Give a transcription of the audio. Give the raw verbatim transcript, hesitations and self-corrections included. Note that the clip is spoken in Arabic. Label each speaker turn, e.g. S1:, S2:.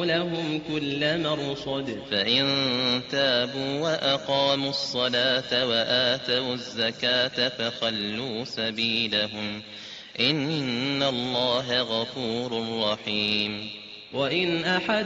S1: لهم كل مرصد.
S2: فإن تابوا وأقاموا الصلاة وآتوا الزكاة فخلوا سبيلهم إن الله غفور رحيم.
S1: وإن أحد